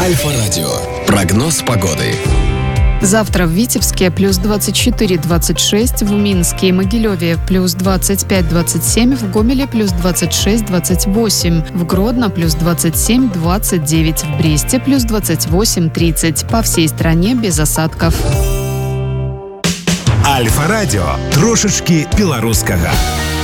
Альфа-радио. Прогноз погоды. Завтра в Витебске плюс 24-26, в Минске и Могилеве плюс 25-27, в Гомеле плюс 26-28, в Гродно плюс 27-29, в Бресте плюс 28-30. По всей стране без осадков. Альфа-радио. Трошечки белорусского.